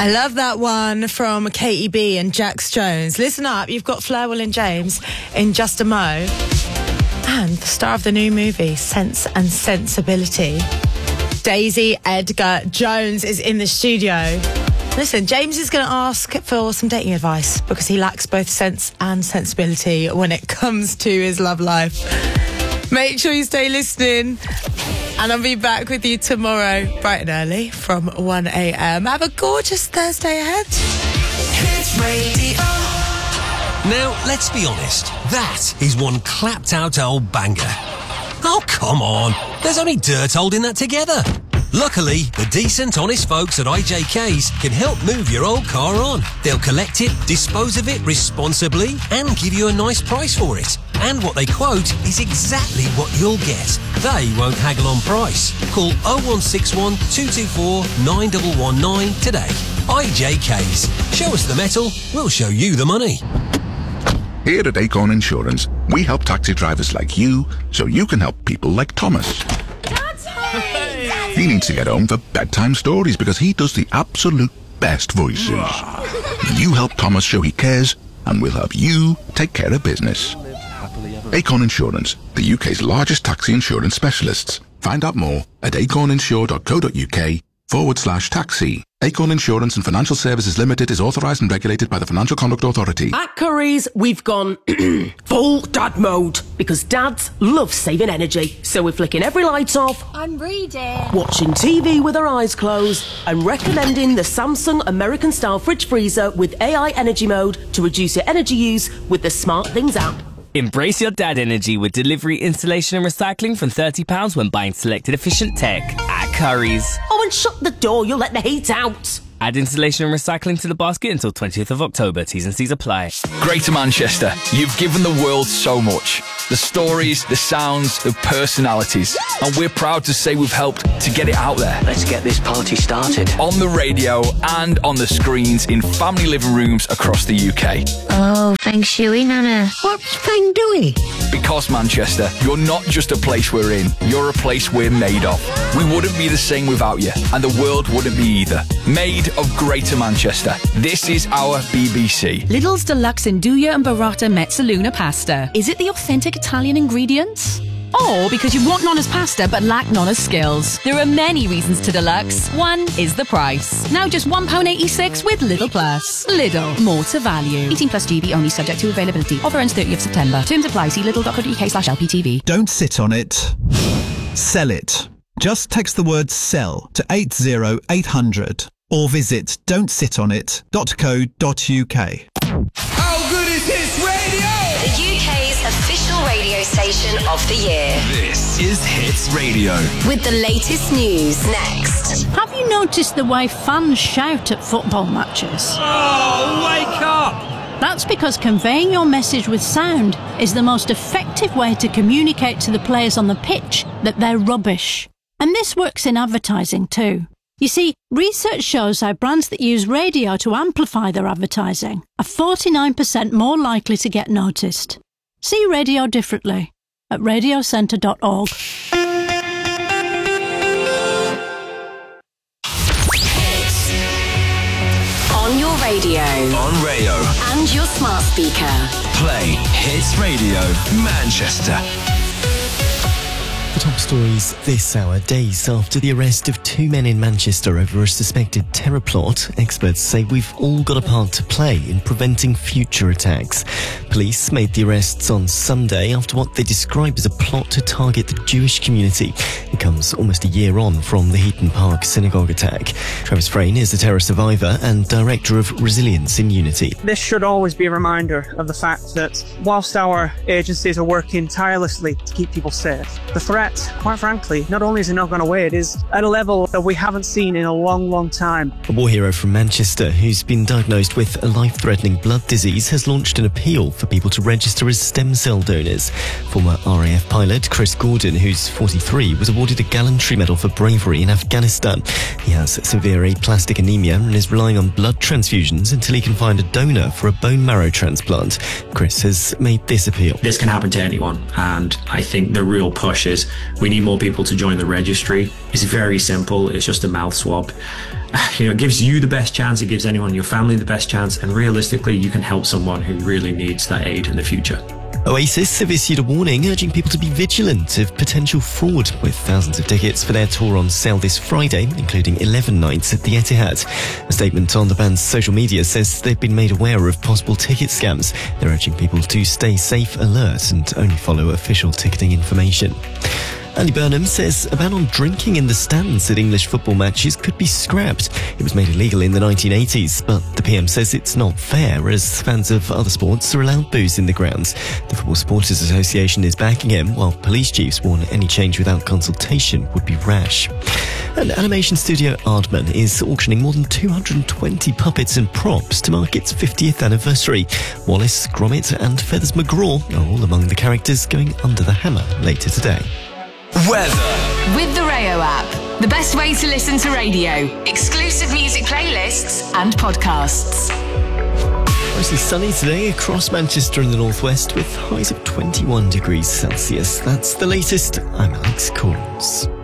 I love that one from Katie B and Jax Jones. Listen up, you've got Fleur Will and James in Just a Mo. And the star of the new movie, Sense and Sensibility, Daisy Edgar Jones, is in the studio. Listen, James is going to ask for some dating advice because he lacks both sense and sensibility when it comes to his love life. Make sure you stay listening, and I'll be back with you tomorrow, bright and early, from 1 a.m. Have a gorgeous Thursday ahead. Hits Radio. Now, let's be honest, that is one clapped out old banger. Oh, come on, there's only dirt holding that together. Luckily, the decent, honest folks at IJK's can help move your old car on. They'll collect it, dispose of it responsibly, and give you a nice price for it. And what they quote is exactly what you'll get. They won't haggle on price. Call 0161 224 9119 today. IJK's. Show us the metal, we'll show you the money. Here at Acorn Insurance, we help taxi drivers like you so you can help people like Thomas. He needs to get home for bedtime stories because he does the absolute best voices. You help Thomas show he cares, and we'll help you take care of business. Acorn Insurance, the UK's largest taxi insurance specialists. Find out more at acorninsure.co.uk/taxi. Acorn Insurance and Financial Services Limited is authorised and regulated by the Financial Conduct Authority. At Curry's, we've gone full dad mode because dads love saving energy. So we're flicking every light off. I'm reading. Watching TV with our eyes closed and recommending the Samsung American-style fridge freezer with AI energy mode to reduce your energy use with the Smart Things app. Embrace your dad energy with delivery, installation and recycling from £30 when buying selected efficient tech at Curry's. Oh, and shut the door, you'll let the heat out. Add installation and recycling to the basket until 20th of October. T's and C's apply. Greater Manchester, you've given the world so much. The stories, the sounds, the personalities. And we're proud to say we've helped to get it out there. Let's get this party started. On the radio and on the screens in family living rooms across the UK. Oh, Feng Shui, Nana. What's Feng doing? Because Manchester, you're not just a place we're in, you're a place we're made of. We wouldn't be the same without you, and the world wouldn't be either. Made of Greater Manchester. This is our BBC. Lidl's Deluxe Nduja and Burrata Mezzaluna pasta. Is it the authentic Italian ingredients? Or because you want Nonna's pasta but lack Nonna's skills? There are many reasons to Deluxe. One is the price. Now just £1.86 with Lidl Plus. Lidl, more to value. 18 plus GB only, subject to availability. Offer ends 30th September. Terms apply. See lidl.co.uk/LPTV. Don't sit on it. Sell it. Just text the word SELL to 80800 or visit don'tsitonit.co.uk. How good is Hits Radio? The UK's official radio station of the year. This is Hits Radio. With the latest news next. Have you noticed the way fans shout at football matches? Oh, wake up! That's because conveying your message with sound is the most effective way to communicate to the players on the pitch that they're rubbish. And this works in advertising too. You see, research shows how brands that use radio to amplify their advertising are 49% more likely to get noticed. See radio differently at radiocentre.org. On your radio. On radio. And your smart speaker. Play Hits Radio Manchester. The top stories this hour, days after the arrest of two men in Manchester over a suspected terror plot. Experts say we've all got a part to play in preventing future attacks. Police made the arrests on Sunday after what they describe as a plot to target the Jewish community. It comes almost a year on from the Heaton Park synagogue attack. Travis Frayne is a terror survivor and director of Resilience in Unity. This should always be a reminder of the fact that whilst our agencies are working tirelessly to keep people safe, the threat, quite frankly, not only is it not gone away, it is at a level that we haven't seen in a long, long time. A war hero from Manchester who's been diagnosed with a life-threatening blood disease has launched an appeal for people to register as stem cell donors. Former RAF pilot Chris Gordon, who's 43, was awarded a gallantry medal for bravery in Afghanistan. He has severe aplastic anemia and is relying on blood transfusions until he can find a donor for a bone marrow transplant. Chris has made this appeal. This can happen to anyone, and I think the real push is We need more people to join the registry. It's very simple. It's just a mouth swab. It gives you the best chance. It gives anyone in your family the best chance. And realistically, you can help someone who really needs that aid in the future. Oasis have issued a warning urging people to be vigilant of potential fraud, with thousands of tickets for their tour on sale this Friday, including 11 nights at the Etihad. A statement on the band's social media says they've been made aware of possible ticket scams. They're urging people to stay safe, alert, and only follow official ticketing information. Andy Burnham says a ban on drinking in the stands at English football matches could be scrapped. It was made illegal in the 1980s, but the PM says it's not fair, as fans of other sports are allowed booze in the grounds. The Football Supporters Association is backing him, while police chiefs warn any change without consultation would be rash. And animation studio Aardman is auctioning more than 220 puppets and props to mark its 50th anniversary. Wallace, Gromit and Feathers McGraw are all among the characters going under the hammer later today. Weather. With the Rayo app, the best way to listen to radio, exclusive music playlists and podcasts. Mostly sunny today across Manchester and the northwest with highs of 21 degrees Celsius. That's the latest. I'm Alex Corns.